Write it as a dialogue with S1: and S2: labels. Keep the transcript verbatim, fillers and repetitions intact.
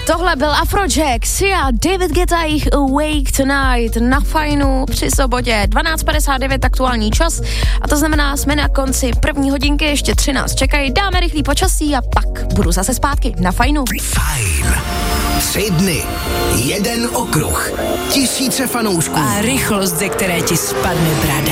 S1: Tohle byl Afrojack, Sia, David Guetta, jich Awake Tonight na Fajnu při sobotě dvanáct padesát devět aktuální čas a to znamená, jsme na konci první hodinky, ještě třináct čekají, dáme rychlý počasí a pak budu zase zpátky na Fajnu.
S2: Fajn. Tři dny, jeden okruh, tisíce fanoušků.
S3: A rychlost, ze které ti spadne brada.